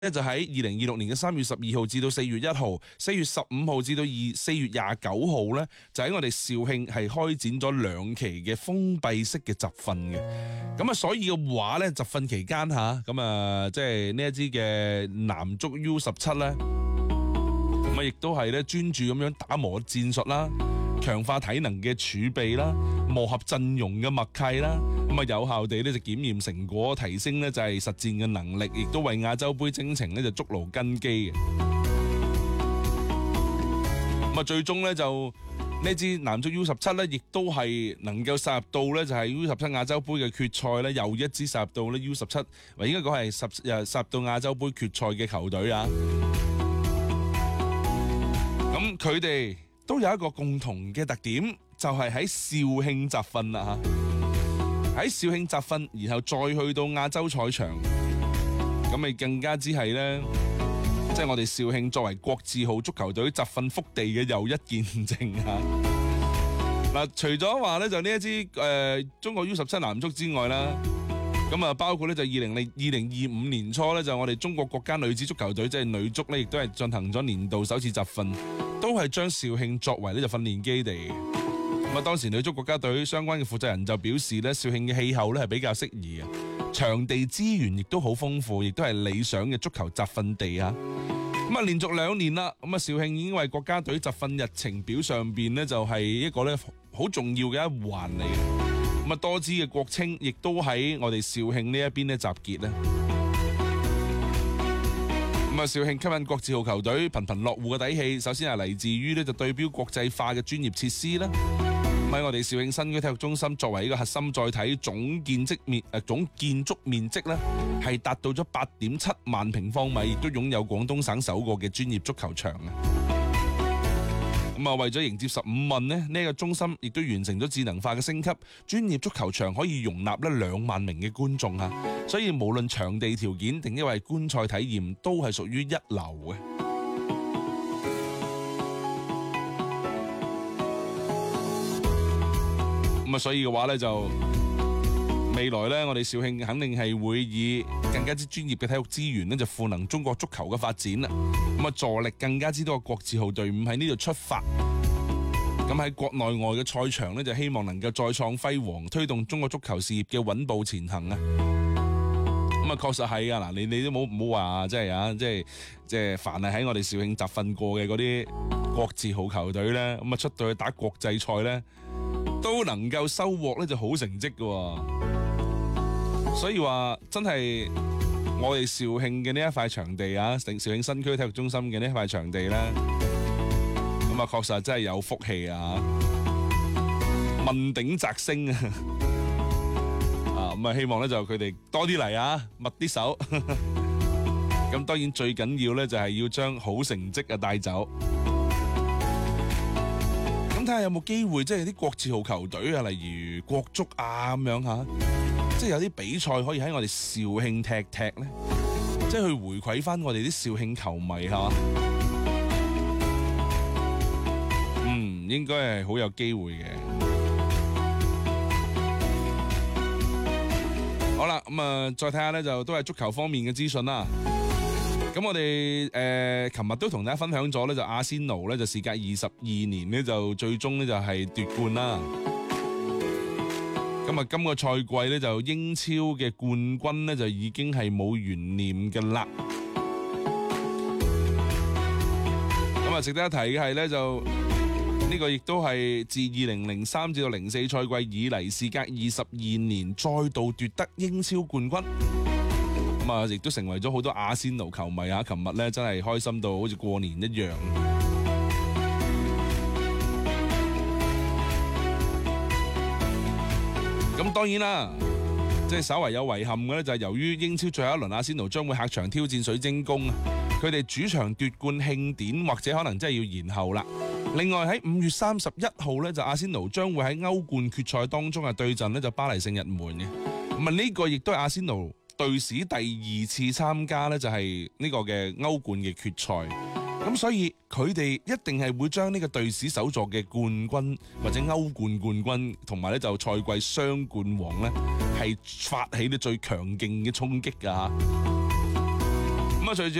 就喺2026年嘅3月12號至到4月1號，4月15號至到4月29號呢，就喺我哋肇慶係開展咗2期嘅封閉式嘅集訓嘅。咁啊，所以嘅話呢，集訓期間嚇，咁啊，即係呢一支嘅男足 U17 呢，咁啊，亦都係咧專注咁樣打磨戰術啦，強化體能嘅儲備啦，磨合陣容嘅默契啦，咁啊有效地咧就檢驗成果，提升咧就係實戰嘅能力，亦都為亞洲杯征程咧就築牢根基嘅。咁啊最終咧就呢支男足 U17 咧，亦都係能夠殺入到咧就係 U17 亞洲杯嘅決賽咧，又一支殺入到咧 U17，或應該講係殺入到亞洲杯決賽嘅球隊啊。咁佢哋都有一個共同嘅特點，就係喺肇慶集訓啦吓，喺肇慶集訓，然後再去到亞洲賽場，咁咪更加之係咧，即係我哋肇慶作為國字號足球隊集訓福地嘅又一見證啊！嗱，除咗話咧就呢一支中國 U17 男足之外啦，咁啊包括咧就2025年初咧就我哋中國國家女子足球隊即係女足咧，亦都係進行咗年度首次集訓。都係將肇慶作為呢就訓練基地。咁啊，當時女足國家隊相關嘅負責人就表示咧，肇慶嘅氣候咧係比較適宜啊，場地資源亦都好豐富，亦都係理想嘅足球集訓地啊。咁啊，連續2年啦，咁啊，肇慶已經為國家隊集訓日程表上邊呢，就係一個咧好重要嘅一環嚟嘅。咁啊，多支嘅國青亦都喺我哋肇慶呢一邊咧集結咧。咁啊，肇慶吸引國字號球隊頻頻落戶嘅底氣，首先係嚟自於呢就對標國際化嘅專業設施啦。喺我哋肇慶新區體育中心作為一個核心載體，總建築面積呢係達到咗8.7萬平方米，亦都擁有廣東省首個嘅專業足球場啊。咁啊，為咗迎接15運呢個中心亦都完成咗智能化嘅升級，專業足球場可以容納2萬名嘅觀眾啊！所以無論場地條件定因為觀賽體驗，都係屬於一流嘅。咁啊，所以嘅話呢，就未來呢，我哋肇慶肯定係會以更加之專業嘅體育資源呢，就賦能中國足球嘅發展啦。咁啊，助力更加之多嘅國字號隊伍喺呢度出發。咁喺國內外嘅賽場呢，就希望能夠再創輝煌，推動中國足球事業嘅穩步前行啊！咁啊，確實係啊！嗱，你都冇話即係啊，即係凡係喺我哋肇慶集訓過嘅嗰啲國字號球隊咧，咁啊出到去打國際賽咧，都能夠收穫咧就好成績嘅。所以話真係我哋肇慶嘅呢一塊場地啊，肇慶新區體育中心嘅呢一塊場地咧，咁啊確實真係有福氣啊！問鼎摘星啊！咁啊，希望咧就佢哋多啲嚟啊，密啲手。咁當然最緊要咧就係要將好成績啊帶走。咁睇下有冇機會，即係啲國字號球隊啊，例如國足啊咁樣吓，即係有啲比賽可以喺我哋肇慶踢咧，即係去回饋翻我哋啲肇慶球迷係嘛？應該係好有機會嘅。好啦，咁啊，再睇下咧，就都係足球方面嘅資訊啦。咁我哋琴日都同大家分享咗咧，就阿仙奴咧就事隔22年咧就最終咧就係奪冠啦。咁啊，今個賽季咧就英超嘅冠軍咧就已經係冇懸念嘅啦。咁啊，值得一提嘅係咧就。呢個亦都係自2003至到04賽季以嚟，事隔22年再度奪得英超冠軍。咁啊，亦都成為咗好多阿仙奴球迷啊！琴日咧真係開心到好似過年一樣。咁當然啦，即係稍為有遺憾嘅咧，就係由於英超最後一輪阿仙奴將會客場挑戰水晶宮啊，佢哋主場奪冠慶典或者可能真係要延後啦。另外喺5月31號咧，就阿仙奴將會喺歐冠決賽當中對陣咧就巴黎聖日門嘅。咁啊，呢個亦都係阿仙奴隊史第2次參加咧就係呢個嘅歐冠嘅決賽。咁所以佢哋一定係會將呢個隊史首座嘅冠軍或者歐冠冠軍同埋咧就賽季雙冠王咧係發起咧最強勁嘅衝擊噶。咁隨住